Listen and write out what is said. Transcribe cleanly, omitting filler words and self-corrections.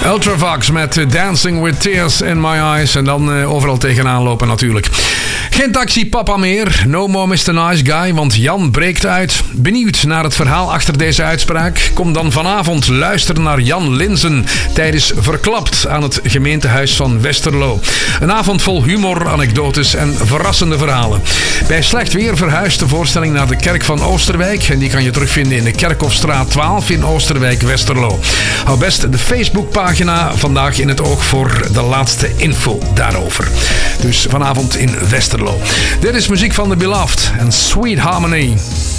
Ultravox met Dancing with Tears in My Eyes. En dan overal tegenaan lopen natuurlijk. Geen taxi papa meer. No more Mr. Nice Guy, want Jan breekt uit. Benieuwd naar het verhaal achter deze uitspraak? Kom dan vanavond luisteren naar Jan Linzen tijdens Verklapt aan het gemeentehuis van Westerlo. Een avond vol humor, anekdotes en verrassende verhalen. Bij slecht weer verhuist de voorstelling naar de kerk van Oosterwijk. En die kan je terugvinden in de Kerkhofstraat 12 in Oosterwijk, Westerlo. Hou best de Facebookpagina vandaag in het oog voor de laatste info daarover. Dus vanavond in Westerlo. Dit is muziek van The Beloved en Sweet Harmony.